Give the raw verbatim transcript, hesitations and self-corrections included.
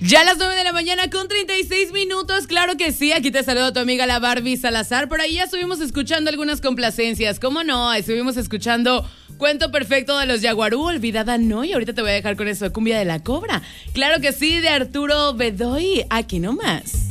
Ya a las nueve de la mañana con treinta y seis minutos, claro que sí, aquí te saludo tu amiga la Barbie Salazar. Por ahí ya estuvimos escuchando algunas complacencias, ¿cómo no? Estuvimos escuchando Cuento Perfecto de los Yaguarú, Olvidada No, y ahorita te voy a dejar con eso de Cumbia de la Cobra. Claro que sí, de Arturo Bedoy, aquí nomás.